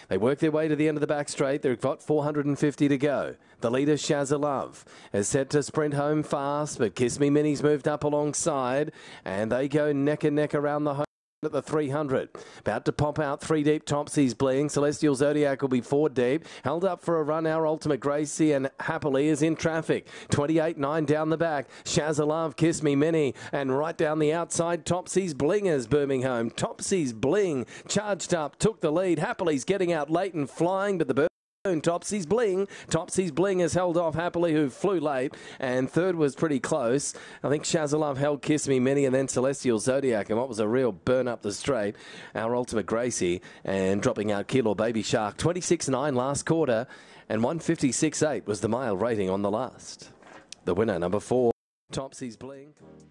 They work their way to the end of the back straight. They've got 450 to go. The leader, Shazalove, is set to sprint home fast, but Kiss Me Minnie's moved up alongside, and they go neck and neck around the home at the 300. About to pop out 3 deep. Topsy's Bling. Celestial Zodiac will be 4 deep. Held up for a run. Our Ultimate Gracie and Happily is in traffic. 28.9 down the back. Shazalove, Kiss Me Minnie, and right down the outside, Topsy's Bling is booming home. Topsy's Bling charged up, took the lead. Happily's getting out late and flying, but the Topsy's Bling. Topsy's Bling has held off Happily, who flew late, and third was pretty close. I think Shazalove held Kiss Me Minnie and then Celestial Zodiac, and what was a real burn up the straight, Our Ultimate Gracie, and dropping out Kilo Baby Shark. 26.9 last quarter, and 156.8 was the mile rating on the last. The winner, number 4, Topsy's Bling.